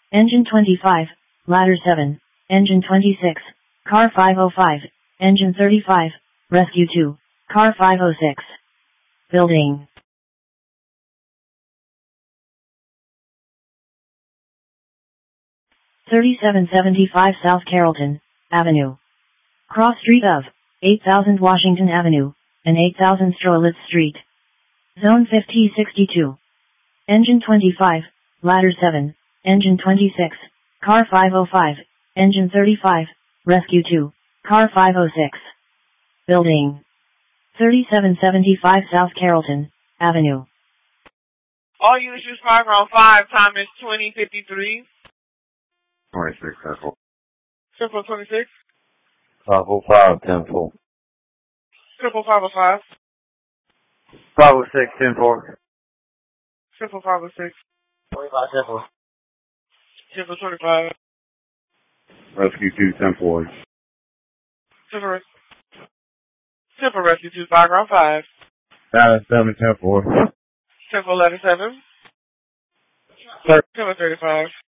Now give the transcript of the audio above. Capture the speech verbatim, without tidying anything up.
Engine twenty-five, Ladder seven, Engine twenty-six, Car five oh five, Engine thirty-five, Rescue two, Car five oh six. Building. thirty-seven seventy-five South Carrollton Avenue. Cross street of eight thousand Washington Avenue and eight thousand Strolitz Street. Zone fifty sixty-two. Engine twenty-five, Ladder seven, Engine twenty-six, Car five oh five, Engine thirty-five, Rescue two, Car five oh six. Building. thirty-seven seventy-five South Carrollton Avenue. All units use five round five, time is twenty fifty-three. twenty-six, ten four. Triple twenty-six. five oh five, ten four. Triple five oh five. five oh six, ten four. Triple five oh six. twenty-five, ten four. Triple twenty-five. Rescue two, ten four. Triple res- Triple rescue two, five round five. Ladder seven, ten four. Triple letter seven. Triple thirty-five.